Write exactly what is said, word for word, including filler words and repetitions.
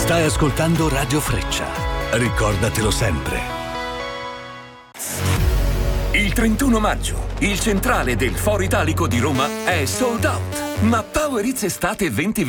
Stai ascoltando Radio Freccia. Ricordatelo sempre. Il trentuno maggio, il centrale del Foro Italico di Roma è sold out. Ma Power Hits Estate venti